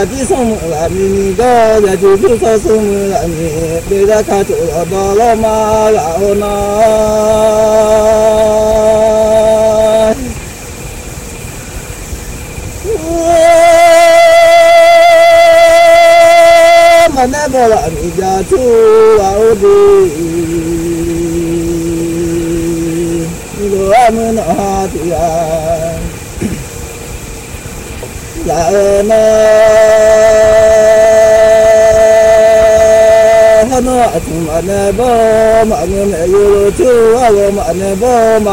di sông là mi go ya ju ju so sông là mi be ra ka chu ba lo ma la na mà nè bo la mi ja chu wa o di lo am na ti ya la na ha no a tu ma ne bo ma ne me yo chu wa ma ne bo ma